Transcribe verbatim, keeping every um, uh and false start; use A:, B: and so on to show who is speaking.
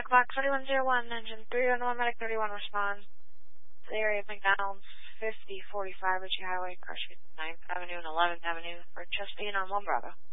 A: Box thirty-one oh one, engine three one one, medic thirty-one, respond to the area of McDonald's, fifty forty-five Ritchie Highway, Crush ninth Avenue and eleventh Avenue for chest pain on one Bravo.